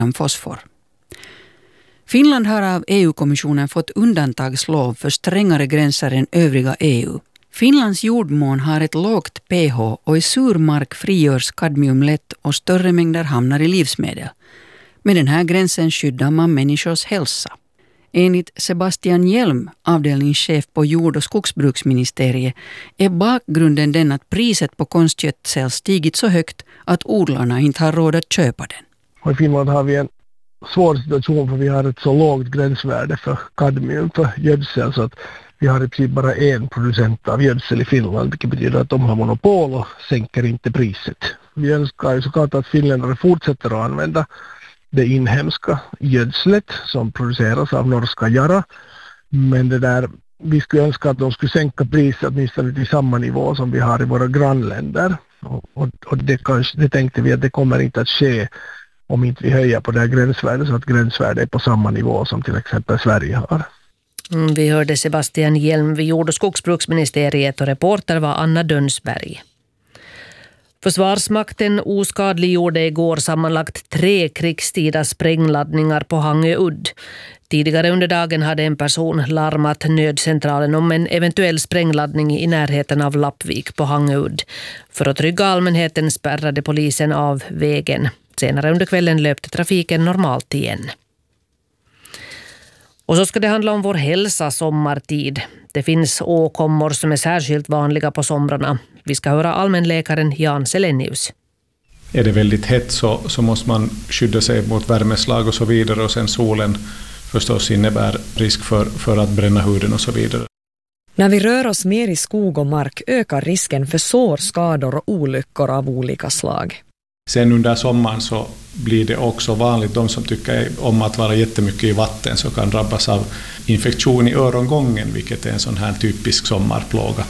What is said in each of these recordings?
om fosfor. Finland har av EU-kommissionen fått undantagslov för strängare gränser än övriga EU. Finlands jordmån har ett lågt pH och i sur mark frigörs kadmium lätt och större mängder hamnar i livsmedel. Med den här gränsen skyddar man människors hälsa. Enligt Sebastian Hjelm, avdelningschef på jord- och skogsbruksministeriet, är bakgrunden den att priset på konstgödsel stigit så högt att odlarna inte har råd att köpa den. Och i Finland har vi en svår situation för vi har ett så lågt gränsvärde för kadmium för gödsel så att vi har i princip bara en producent av gödsel i Finland, vilket betyder att de har monopol och sänker inte priset. Vi önskar ju såklart att finländare fortsätter att använda det inhemska gödslet som produceras av norska Yara. Men vi skulle önska att de skulle sänka priset åtminstone till samma nivå som vi har i våra grannländer. Och det tänkte vi att det kommer inte att ske om inte vi höjer på det här gränsvärdet så att gränsvärdet är på samma nivå som till exempel Sverige har. Vi hörde Sebastian Hjelm vid jord- och skogsbruksministeriet och reporter var Anna Dönsberg. Försvarsmakten oskadliggjorde igår sammanlagt 3 krigstida sprängladdningar på Hangöudd. Tidigare under dagen hade en person larmat nödcentralen om en eventuell sprängladdning i närheten av Lappvik på Hangöudd. För att trygga allmänheten spärrade polisen av vägen. Senare under kvällen löpte trafiken normalt igen. Och så ska det handla om vår hälsa sommartid. Det finns åkommor som är särskilt vanliga på somrarna. Vi ska höra allmänläkaren Jan Selenius. Är det väldigt hett så måste man skydda sig mot värmeslag och så vidare. Och sen solen förstås innebär risk för att bränna huden och så vidare. När vi rör oss mer i skog och mark ökar risken för sår, skador och olyckor av olika slag. Sen under sommaren så blir det också vanligt, de som tycker om att vara jättemycket i vatten så kan drabbas av infektion i örongången, vilket är en sån här typisk sommarplåga.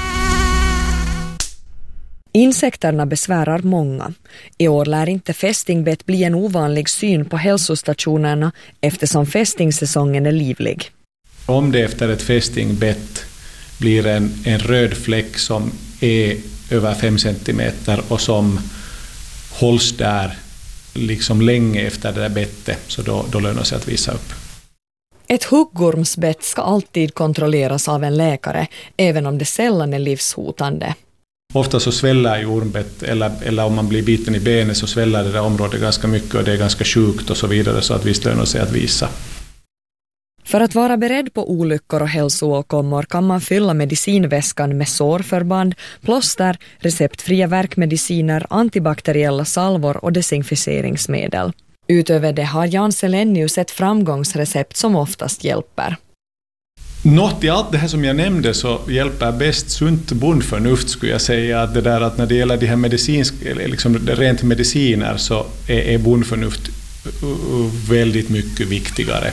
Insekterna besvärar många. I år lär inte fästingbett bli en ovanlig syn på hälsostationerna eftersom fästingsäsongen är livlig. Om det efter ett fästingbett blir en röd fläck som är över 5 centimeter och som hålls där liksom länge efter det där bettet, så då lönar sig att visa upp. Ett huggormsbett ska alltid kontrolleras av en läkare, även om det sällan är livshotande. Ofta så sväller ju ormbett, eller om man blir biten i benet så sväller det där området ganska mycket och det är ganska sjukt och så vidare, så att visst lönar sig att visa. För att vara beredd på olyckor och hälsoåkommor kan man fylla medicinväskan med sårförband, plåster, receptfria värkmediciner, antibakteriella salvor och desinficeringsmedel. Utöver det har Jan Selenius ett framgångsrecept som oftast hjälper. Något i allt det här som jag nämnde så hjälper bäst sunt bondförnuft, skulle jag säga. Att när det gäller de här liksom rent mediciner så är bondförnuft väldigt mycket viktigare.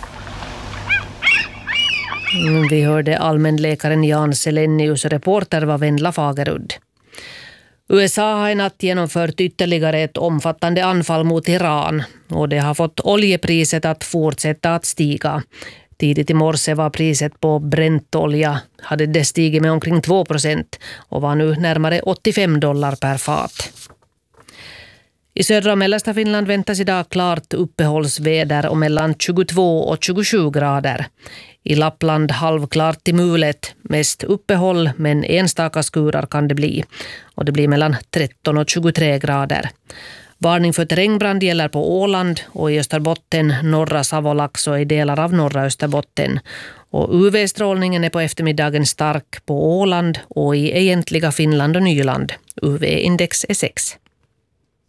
Vi hörde allmänläkaren Jan Selenius och reporter var Vendla Fagerudd. USA har i natt genomfört ytterligare ett omfattande anfall mot Iran och det har fått oljepriset att fortsätta att stiga. Tidigt i morse var priset på bräntolja hade det stigit med omkring 2% och var nu närmare $85 per fat. I södra och mellersta Finland väntas idag klart uppehållsväder och mellan 22 och 27 grader. I Lappland halvklart till mulet, mest uppehåll men enstaka skurar kan det bli. Och det blir mellan 13 och 23 grader. Varning för terrängbrand gäller på Åland och i Österbotten, norra Savolax och i delar av norra Österbotten. Och UV-strålningen är på eftermiddagen stark på Åland och i egentliga Finland och Nyland. UV-index är 6.